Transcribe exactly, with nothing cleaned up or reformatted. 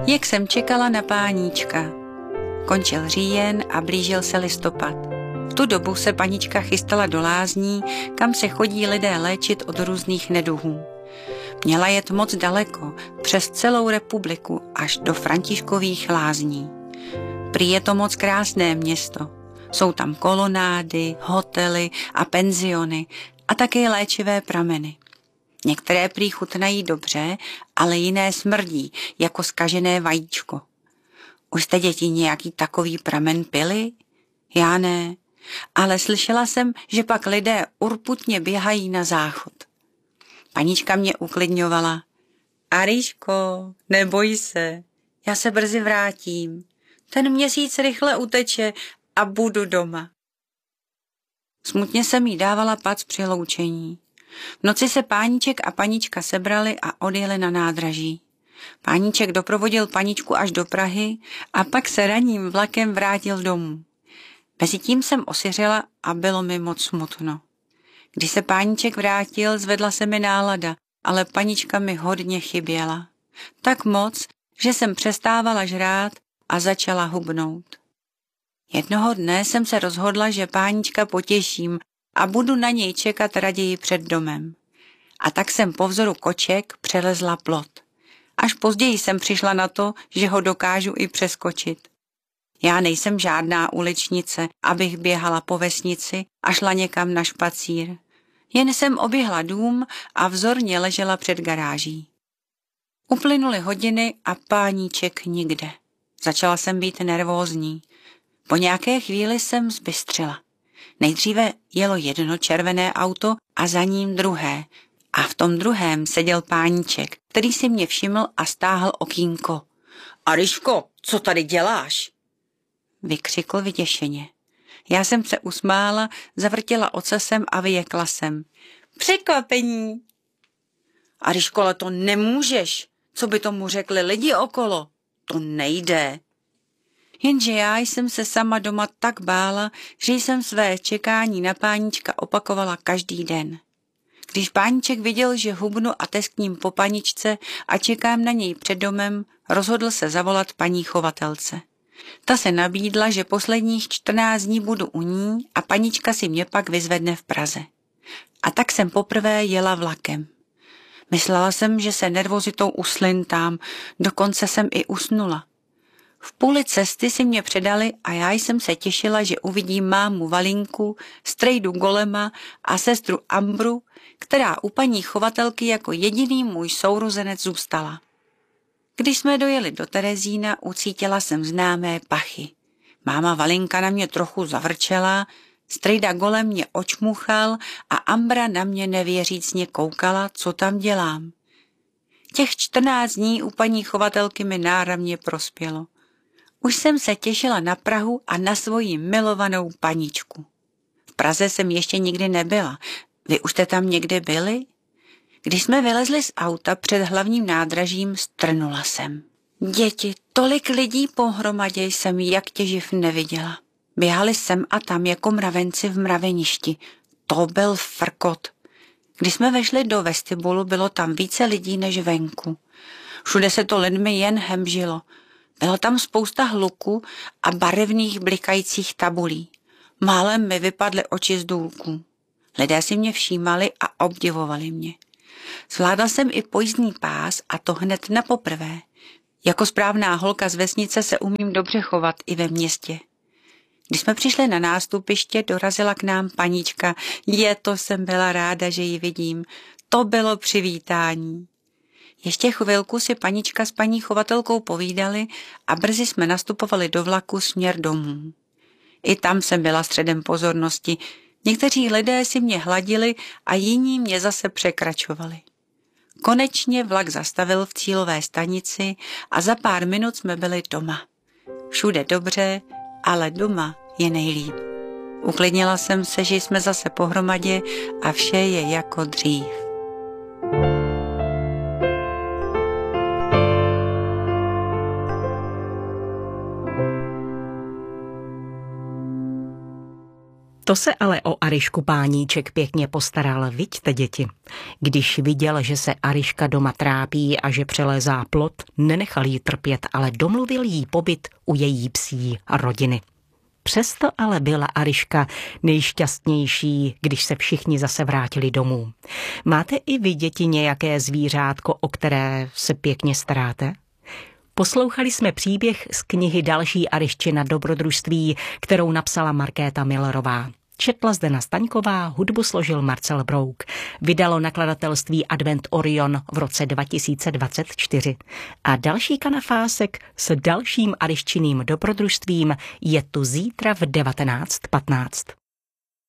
Jak jsem čekala na páníčka. Končil říjen a blížil se listopad. V tu dobu se panička chystala do lázní, kam se chodí lidé léčit od různých neduhů. Měla jet moc daleko, přes celou republiku, až do Františkových lázní. Prý je to moc krásné město. Jsou tam kolonády, hotely a penziony a také léčivé prameny. Některé prý chutnají dobře, ale jiné smrdí, jako zkažené vajíčko. Už jste, děti, nějaký takový pramen pili? Já ne, ale slyšela jsem, že pak lidé urputně běhají na záchod. Panička mě uklidňovala. Aríško, neboj se, já se brzy vrátím. Ten měsíc rychle uteče a budu doma. Smutně jsem jí dávala pac při loučení. V noci se páníček a panička sebrali a odjeli na nádraží. Páníček doprovodil paničku až do Prahy a pak se ranním vlakem vrátil domů. Mezitím jsem osiřela a bylo mi moc smutno. Když se páníček vrátil, zvedla se mi nálada, ale panička mi hodně chyběla. Tak moc, že jsem přestávala žrát a začala hubnout. Jednoho dne jsem se rozhodla, že páníčka potěším a budu na něj čekat raději před domem. A tak jsem po vzoru koček přelezla plot. Až později jsem přišla na to, že ho dokážu i přeskočit. Já nejsem žádná uličnice, abych běhala po vesnici a šla někam na špacír. Jen jsem oběhla dům a vzorně ležela před garáží. Uplynuly hodiny a páníček nikde. Začala jsem být nervózní. Po nějaké chvíli jsem zbystřila. Nejdříve jelo jedno červené auto a za ním druhé. A v tom druhém seděl páníček, který si mě všiml a stáhl okýnko. Aríško, co tady děláš? Vykřikl vyděšeně. Já jsem se usmála, zavrtěla ocasem a vyjekla jsem. Překvapení. Aríško, ale to nemůžeš. Co by tomu řekli lidi okolo? To nejde. Jenže já jsem se sama doma tak bála, že jsem své čekání na páníčka opakovala každý den. Když páníček viděl, že hubnu a teskním po paničce a čekám na něj před domem, rozhodl se zavolat paní chovatelce. Ta se nabídla, že posledních čtrnáct dní budu u ní a panička si mě pak vyzvedne v Praze. A tak jsem poprvé jela vlakem. Myslela jsem, že se nervozitou uslintám, dokonce jsem i usnula. V půli cesty si mě předali a já jsem se těšila, že uvidím mámu Valinku, strejdu Golema a sestru Ambru, která u paní chovatelky jako jediný můj sourozenec zůstala. Když jsme dojeli do Terezína, ucítila jsem známé pachy. Máma Valinka na mě trochu zavrčela, strejda Golem mě očmuchal a Ambra na mě nevěřícně koukala, co tam dělám. Těch čtrnáct dní u paní chovatelky mi náramně prospělo. Už jsem se těšila na Prahu a na svoji milovanou paničku. V Praze jsem ještě nikdy nebyla. Vy už jste tam někde byli? Když jsme vylezli z auta před hlavním nádražím, strnula jsem. Děti, tolik lidí pohromadě jsem jak těživ neviděla. Běhali sem a tam jako mravenci v mraveništi. To byl frkot. Když jsme vešli do vestibulu, bylo tam více lidí než venku. Všude se to lidmi jen hemžilo. Bylo tam spousta hluku a barevných blikajících tabulí. Málem mi vypadly oči z důlků. Lidé si mě všímali a obdivovali mě. Zvládla jsem i pojízdný pás a to hned na poprvé. Jako správná holka z vesnice se umím dobře chovat i ve městě. Když jsme přišli na nástupiště, dorazila k nám panička. Je, to jsem byla ráda, že ji vidím. To bylo přivítání. Ještě chvilku si panička s paní chovatelkou povídali a brzy jsme nastupovali do vlaku směr domů. I tam jsem byla středem pozornosti. Někteří lidé si mě hladili a jiní mě zase překračovali. Konečně vlak zastavil v cílové stanici a za pár minut jsme byli doma. Všude dobře, ale doma je nejlíp. Uklidnila jsem se, že jsme zase pohromadě a vše je jako dřív. To se ale o Aryšku páníček pěkně postaral, viďte děti. Když viděl, že se Aryška doma trápí a že přelézá plot, nenechal jí trpět, ale domluvil jí pobyt u její psí rodiny. Přesto ale byla Aryška nejšťastnější, když se všichni zase vrátili domů. Máte i vy, děti, nějaké zvířátko, o které se pěkně staráte? Poslouchali jsme příběh z knihy Další Aryščina dobrodružství, kterou napsala Markéta Millerová. Četla Zdena Staňková, hudbu složil Marcel Brouk. Vydalo nakladatelství Advent Orion v roce dva tisíce dvacet čtyři. A další kanafásek s dalším aryščiným dobrodružstvím je tu zítra v devatenáct patnáct.